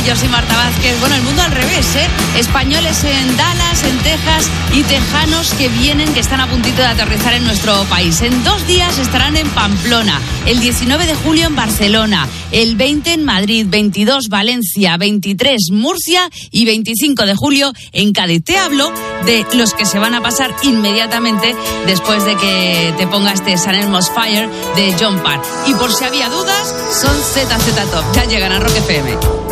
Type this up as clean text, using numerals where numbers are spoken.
yo soy Marta Vázquez. Bueno, el mundo al revés, ¿eh? Españoles en Dallas, en Texas y tejanos que vienen, que están a puntito de aterrizar en nuestro país. En 2 días estarán en Pamplona, el 19 de julio en Barcelona, el 20 en Madrid, 22 Valencia, 23 Murcia y 25 de julio en Cádiz. Te hablo de los que se van a pasar inmediatamente después de que te ponga este San Elmo's Fire de John Parr. Y por si había dudas, son ZZ Top. Ya llegan a Rock FM.